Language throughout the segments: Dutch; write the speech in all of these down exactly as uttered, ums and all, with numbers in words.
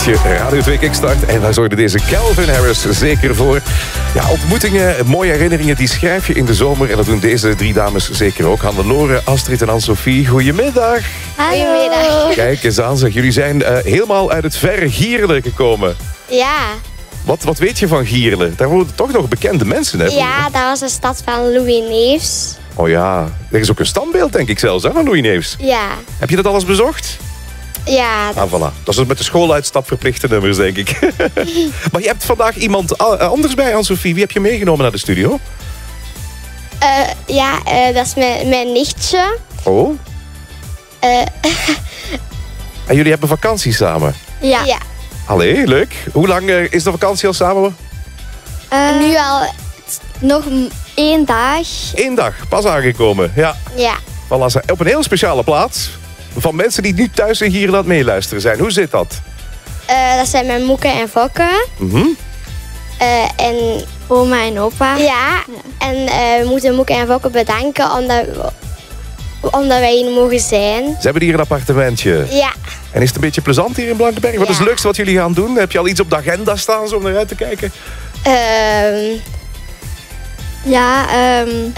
je Radio twee Kickstart. En daar zorgde deze Calvin Harris zeker voor. Ja, ontmoetingen, mooie herinneringen, die schrijf je in de zomer. En dat doen deze drie dames zeker ook. Hannelore, Astrid en Anne-Sophie. Goedemiddag. Goedemiddag. Kijk eens aan, zeg. Jullie zijn uh, helemaal uit het verre Gierle gekomen. Ja. Wat, wat weet je van Gierle? Daar wonen toch nog bekende mensen, hè? Ja, dat was de stad van Louis Neefs. Oh ja, er is ook een standbeeld, denk ik zelfs, hè, van Louis Neefs. Ja. Heb je dat alles bezocht? Ja. Ah, voilà. Dat is met de schooluitstap verplichte nummers, denk ik. Maar je hebt vandaag iemand anders bij, Anne-Sophie. Wie heb je meegenomen naar de studio? Uh, ja, uh, dat is mijn, mijn nichtje. Oh. Uh, en jullie hebben vakantie samen? Ja. ja. Allee, leuk. Hoe lang uh, is de vakantie al samen? Uh, nu al nog één dag. Eén dag, pas aangekomen. Ja. Ja. Voilà, op een heel speciale plaats. Van mensen die nu thuis in Gierle aan het meeluisteren zijn. Hoe zit dat? Uh, dat zijn mijn moeke en fokken. Mm-hmm. uh, en oma en opa. Ja, ja. En uh, we moeten moeke en fokken bedanken omdat, omdat wij hier mogen zijn. Ze hebben hier een appartementje. Ja. En is het een beetje plezant hier in Blankenberg? Wat ja. is het leukste wat jullie gaan doen? Heb je al iets op de agenda staan zo om naar uit te kijken? Um... Ja, um...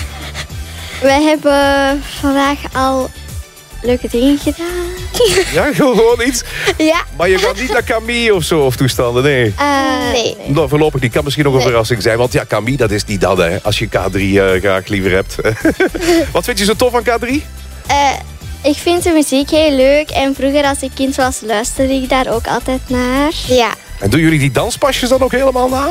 wij hebben vandaag al leuke dingen gedaan. Ja, gewoon iets? Ja. Maar je gaat niet naar Camille of zo, of toestanden, nee? Uh, nee. Nou, voorlopig niet. Kan misschien nog een nee. verrassing zijn. Want ja, Camille, dat is niet dat, hè. Als je K drie uh, graag liever hebt. Wat vind je zo tof aan K drie? Uh, ik vind de muziek heel leuk. En vroeger als ik kind was, luisterde ik daar ook altijd naar. Ja. En doen jullie die danspasjes dan ook helemaal na?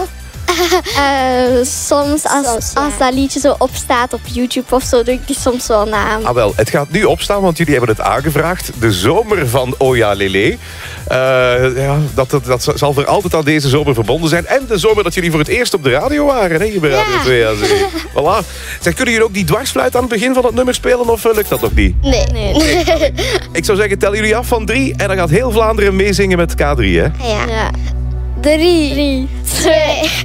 Uh, soms als, soms, ja. als dat liedje zo opstaat op YouTube of zo, doe ik die soms wel na. Ah wel, het gaat nu opstaan, want jullie hebben het aangevraagd. De zomer van Oja Lele. Uh, ja, dat, dat, dat zal voor altijd aan deze zomer verbonden zijn. En de zomer dat jullie voor het eerst op de radio waren. Hè, hier bij Radio ja. twee. Ja, voilà. Zeg, kunnen jullie ook die dwarsfluit aan het begin van het nummer spelen of uh, lukt dat nog niet? Nee. nee. nee. Ik zou zeggen, tellen jullie af van drie en dan gaat heel Vlaanderen meezingen met K drie, hè? Ja. ja. Drie. Drie. Twee.